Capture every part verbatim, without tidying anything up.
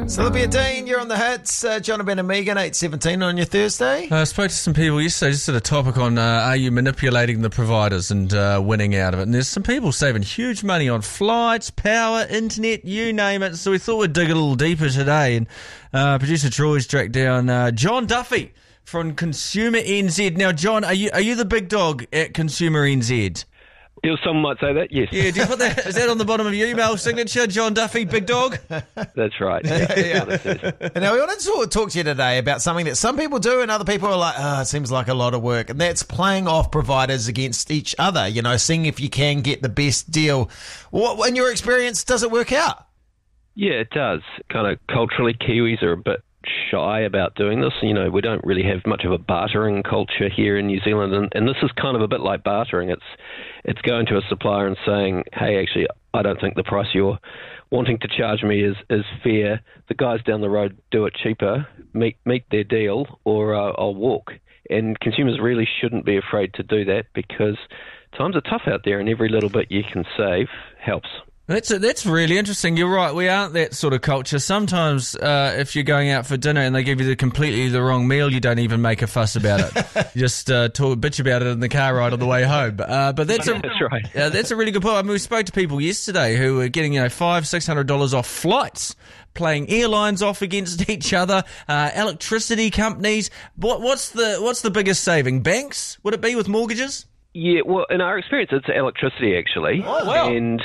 Sylvia Dean, you're on the hits. Uh, Jonathan and Megan, eight seventeen on your Thursday. I spoke to some people yesterday, just at a topic on uh, are you manipulating the providers and uh, winning out of it. And there's some people saving huge money on flights, power, internet, you name it. So we thought we'd dig a little deeper today. And uh, producer Troy's tracked down uh, John Duffy from Consumer N Z. Now, John, are you are you the big dog at Consumer N Z? Yeah, some might say that, yes. Yeah, do you put that, is that on the bottom of your email signature, John Duffy, big dog? That's right. Yeah, yeah. And now we wanted to talk to you today about something that some people do and other people are like, oh, it seems like a lot of work. And that's playing off providers against each other, you know, seeing if you can get the best deal. What, in your experience, does it work out? Yeah, it does. Kind of culturally, Kiwis are a bit shy about doing this. You know, we don't really have much of a bartering culture here in New Zealand, and, and this is kind of a bit like bartering. It's it's going to a supplier and saying, hey, actually, I don't think the price you're wanting to charge me is, is fair. The guys down the road do it cheaper, meet meet their deal, or uh, I'll walk. And consumers really shouldn't be afraid to do that, because times are tough out there, and every little bit you can save helps. That's that's really interesting. You're right. We aren't that sort of culture. Sometimes uh, if you're going out for dinner and they give you the completely the wrong meal, you don't even make a fuss about it. You just uh, talk, bitch about it in the car ride on the way home. Uh, but that's a, that's right. Uh, that's a really good point. I mean, we spoke to people yesterday who were getting you know five six hundred dollars off flights, playing airlines off against each other, uh, electricity companies. What what's the what's the biggest saving? Banks? Would it be with mortgages? Yeah. Well, in our experience, it's electricity actually. Oh wow. And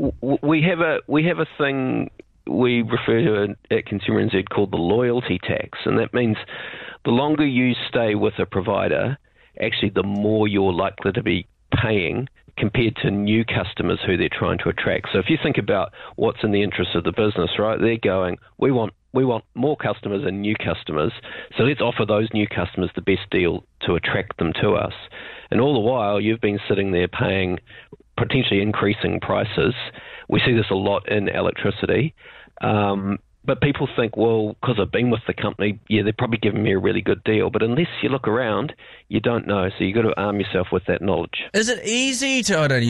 we have a we have a thing we refer to at Consumer N Z called the loyalty tax, and that means the longer you stay with a provider, actually the more you're likely to be paying compared to new customers who they're trying to attract. So if you think about what's in the interest of the business, right, they're going, we want we want more customers and new customers, so let's offer those new customers the best deal to attract them to us. And all the while, you've been sitting there paying potentially increasing prices. We see this a lot in electricity. Um, but people think, well, because I've been with the company, yeah, they're probably giving me a really good deal. But unless you look around, you don't know. So you've got to arm yourself with that knowledge. Is it easy to, I don't know,